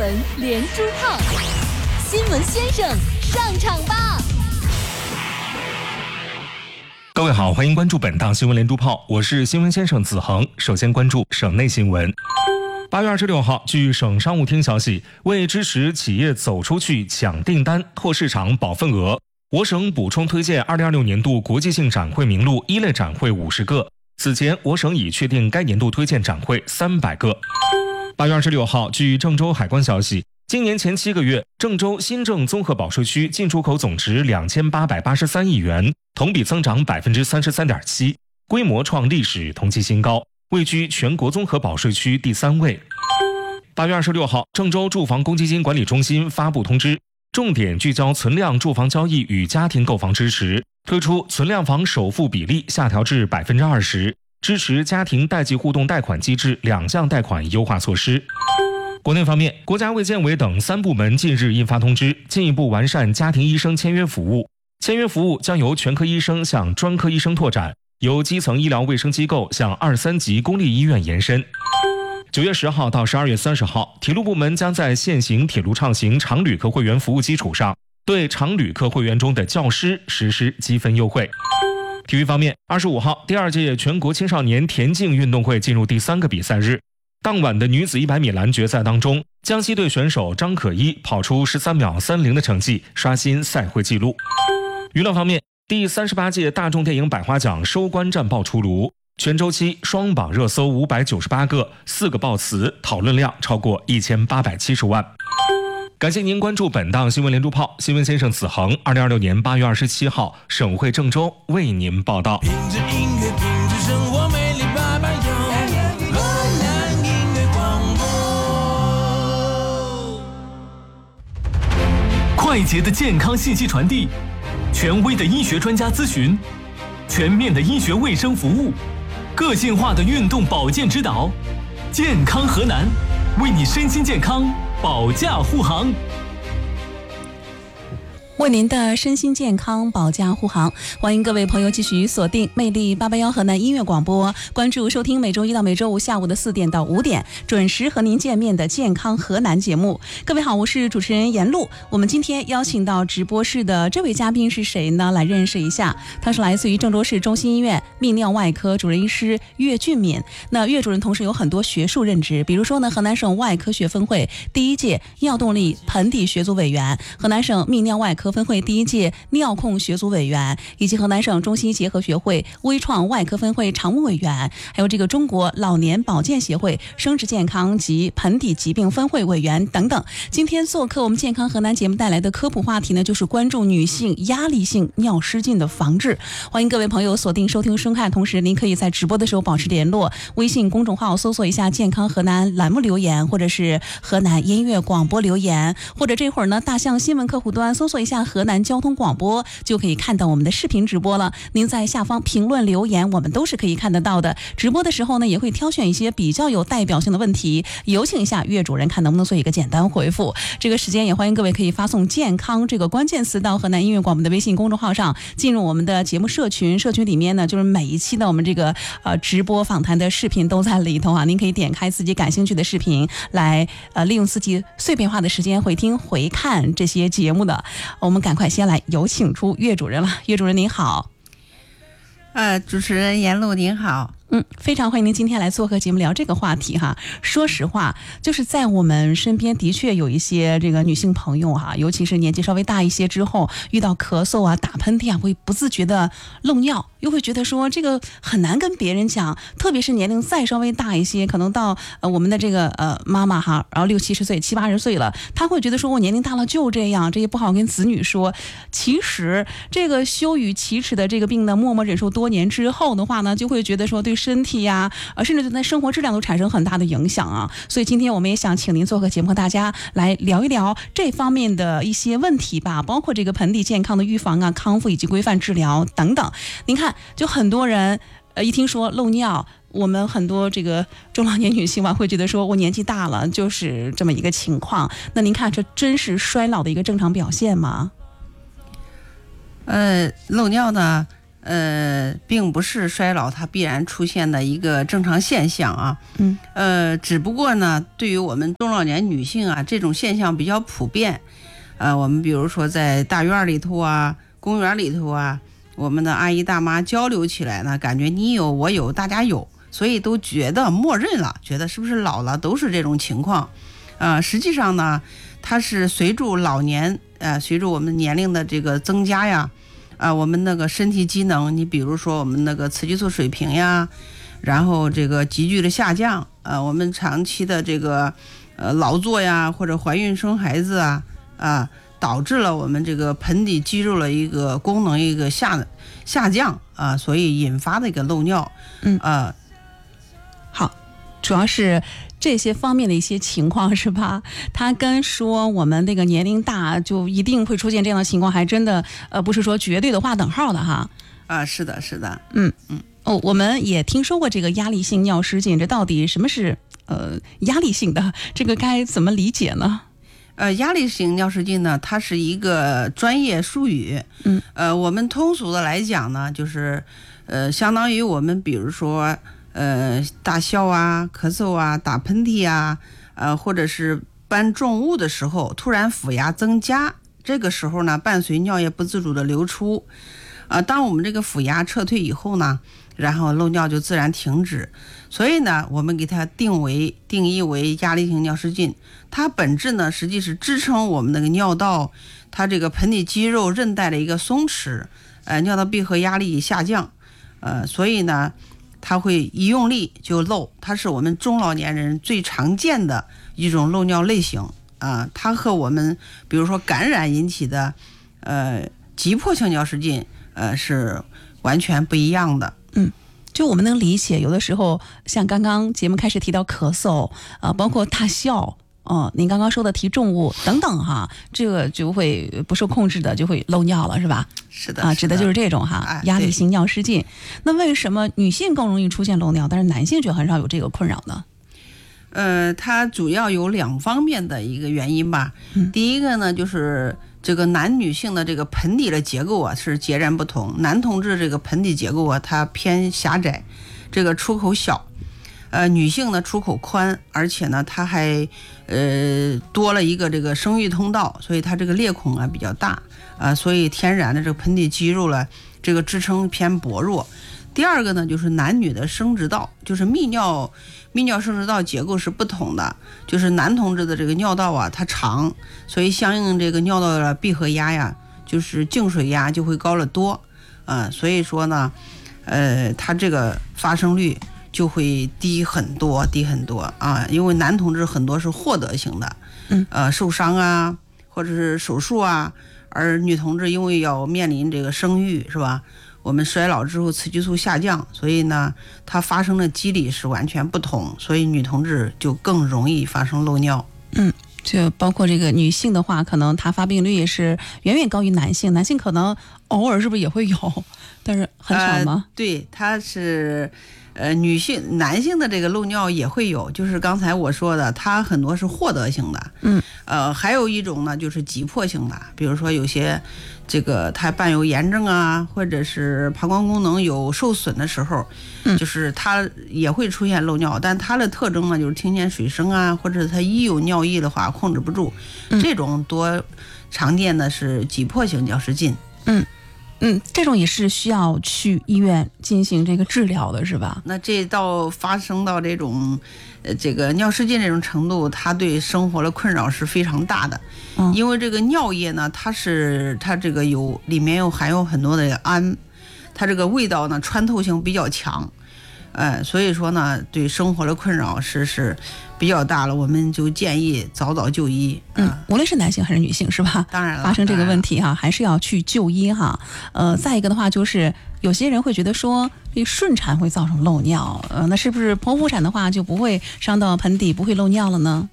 闻连珠炮，新闻先生上场吧！ 各位好，欢迎关注本档新闻连珠炮，我是新闻先生子恒。首先关注省内新闻。8月26号，据省商务厅消息，为支持企业走出去、抢订单、拓市场、保份额，我省补充推荐2026年度国际性展会名录1类展会50个。此前，我省已确定该年度推荐展会300个。8月26号，据郑州海关消息，今年前7个月，郑州新郑综合保税区进出口总值2883亿元，同比增长33.7%，规模创历史同期新高，位居全国综合保税区第3位。8月26号，郑州住房公积金管理中心发布通知，重点聚焦存量住房交易与家庭购房支持，推出存量房首付比例下调至20%，支持家庭代际互动贷款机制2项贷款优化措施。国内方面，国家卫健委等3部门近日印发通知，进一步完善家庭医生签约服务。签约服务将由全科医生向专科医生拓展，由基层医疗卫生机构向2、3级公立医院延伸。9月10号到12月30号，铁路部门将在现行铁路畅行常旅客会员服务基础上，对常旅客会员中的教师实施积分优惠。体育方面，25号，第2届全国青少年田径运动会进入第3个比赛日。当晚的女子100米栏决赛当中，江西队选手张可一跑出13秒30的成绩，刷新赛会纪录。娱乐方面，第38届大众电影百花奖收官战报出炉，全周期双榜热搜598个，4个报词，讨论量超过1870万。感谢您关注本档新闻连珠炮，新闻先生子恒，2026年8月27号，省会郑州为您报道。 品质音乐，品质生活，美丽880，河南音乐广播。 快捷的健康信息传递，权威的医学专家咨询，全面的医学卫生服务，个性化的运动保健指导，健康河南，为你身心健康保驾护航。 为您的身心健康保驾护航，欢迎各位朋友继续锁定魅力881河南音乐广播，关注收听每周1到每周5下午的4点到5点准时和您见面的健康河南节目。各位好，我是主持人严露。我们今天邀请到直播室的这位嘉宾是谁呢？来认识一下，他是来自于郑州市中心医院泌尿外科主任医师岳俊敏。那岳主任同时有很多学术任职，比如说呢，河南省外科学分会第1届尿动力盆底学组委员，河南省泌尿外科分会第1届尿控学组委员，以及河南省中西医结合学会微创外科分会常务委员，还有这个中国老年保健协会生殖健康及盆底疾病分会委员等等。今天做客我们健康河南节目带来的科普话题呢，就是关注女性压力性尿失禁的防治。欢迎各位朋友锁定收听收看，同时您可以在直播的时候保持联络，微信公众号搜索一下健康河南栏目留言，或者是河南音乐广播留言，或者这会儿呢大象新闻客户端搜索一下河南交通广播，就可以看到我们的视频直播了。您在下方评论留言，我们都是可以看得到的。直播的时候呢，也会挑选一些比较有代表性的问题，有请一下岳主任看能不能做一个简单回复。这个时间也欢迎各位可以发送健康这个关键词到河南音乐广播的微信公众号上，进入我们的节目社群，社群里面呢就是每一期的我们这个直播访谈的视频都在里头啊，您可以点开自己感兴趣的视频来利用自己碎片化的时间回听回看这些节目的。我们赶快先来有请出岳主任了。岳主任您好。 主持人严露您好。 非常欢迎您今天来做客节目聊这个话题哈。说实话，就是在我们身边的确有一些这个女性朋友哈，尤其是年纪稍微大一些之后，遇到咳嗽啊、打喷嚏啊，会不自觉的漏尿，又会觉得说这个很难跟别人讲，特别是年龄再稍微大一些，可能到我们的这个妈妈哈，然后60、70岁、70、80岁了，她会觉得说我年龄大了就这样，这也不好跟子女说。其实这个羞于启齿的这个病呢，默默忍受多年之后的话呢，就会觉得说对身体呀，甚至对生活质量都产生很大的影响啊。所以今天我们也想请您做个节目，和大家来聊一聊这方面的一些问题吧，包括这个盆底健康的预防啊、康复以及规范治疗等等。您看，就很多人一听说漏尿，我们很多这个中老年女性吧，会觉得说我年纪大了就是这么一个情况。那您看，这真是衰老的一个正常表现吗？ 漏尿呢， 并不是衰老它必然出现的一个正常现象啊。只不过呢，对于我们中老年女性啊，这种现象比较普遍。我们比如说在大院里头啊、公园里头啊，我们的阿姨大妈交流起来呢，感觉你有我有大家有，所以都觉得默认了，觉得是不是老了都是这种情况。实际上呢，它是随着老年随着我们年龄的这个增加呀，我们那个身体机能，你比如说我们那个雌激素水平呀，然后这个急剧的下降，我们长期的这个劳作呀，或者怀孕生孩子导致了我们这个盆底肌肉的一个功能一个下降所以引发的一个漏尿。 好，主要是这些方面的一些情况是吧？它跟说我们那个年龄大就一定会出现这样的情况，还真的不是说绝对的划等号的哈。 是的，是的。 我们也听说过这个压力性尿失禁，这到底什么是压力性的？这个该怎么理解呢？ 压力性尿失禁呢，它是一个专业术语。我们通俗的来讲呢，就是相当于我们比如说大笑啊、咳嗽啊、打喷嚏啊，或者是搬重物的时候突然腹压增加，这个时候呢伴随尿液不自主的流出。当我们这个腹压撤退以后呢，然后漏尿就自然停止。所以呢，我们给它定义为压力性尿失禁。它本质呢，实际是支撑我们那个尿道，它这个盆底肌肉韧带的一个松弛，尿道闭合压力下降，所以呢，它会一用力就漏。它是我们中老年人最常见的一种漏尿类型它和我们比如说感染引起的急迫性尿失禁是完全不一样的。 就我们能理解，有的时候像刚刚节目开始提到咳嗽包括大笑您刚刚说的提重物等等哈，这个就会不受控制的就会漏尿了是吧？ 是的， 指的就是这种压力性尿失禁。那为什么女性更容易出现漏尿，但是男性却很少有这个困扰呢？ 它主要有两方面的一个原因吧。第一个呢，就是这个男女性的这个盆底的结构是截然不同。男同志这个盆底结构它偏狭窄，这个出口小。女性呢出口宽，而且呢它还多了一个这个生育通道，所以它这个裂孔比较大所以天然的这个盆底肌肉呢这个支撑偏薄弱。第二个呢，就是男女的生殖道，就是泌尿生殖道结构是不同的。就是男同志的这个尿道它长，所以相应这个尿道的闭合压呀，就是静水压就会高得多所以说呢它这个发生率就会低很多因为男同志很多是获得性的受伤或者是手术而女同志因为要面临这个生育是吧，我们衰老之后雌激素下降，所以呢它发生的机理是完全不同，所以女同志就更容易发生漏尿。 就包括这个女性的话，可能她发病率也是远远高于男性，男性可能偶尔是不是也会有，但是很少吗？ 对，它是男性的这个漏尿也会有，就是刚才我说的，它很多是获得性的。还有一种呢就是急迫性的，比如说有些这个它伴有炎症或者是膀胱功能有受损的时候，就是它也会出现漏尿，但它的特征呢就是听见水声或者它一有尿意的话控制不住，这种多常见的是急迫性尿失禁。 这种也是需要去医院进行这个治疗的是吧？ 那这到发生到这种这个尿失禁这种程度，它对生活的困扰是非常大的。因为这个尿液呢，它这个里面含有很多的氨，它这个味道呢穿透性比较强。所以说呢对生活的困扰是比较大了，我们就建议早早就医。 无论是男性还是女性是吧？ 当然了， 发生这个问题还是要去就医再一个的话，就是有些人会觉得说这顺产会造成漏尿，那是不是剖腹产的话就不会伤到盆底，不会漏尿了呢？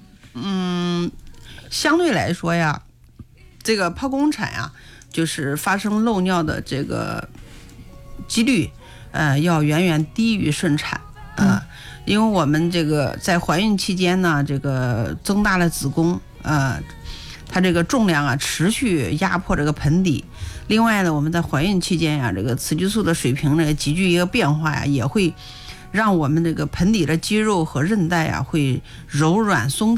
相对来说呀，这个剖宫产就是发生漏尿的这个几率要远远低于顺产因为我们这个在怀孕期间呢，这个增大了子宫它这个重量啊持续压迫这个盆底。另外呢，我们在怀孕期间呀，这个雌激素的水平呢急剧一个变化呀，也会让我们这个盆底的肌肉和韧带啊会柔软松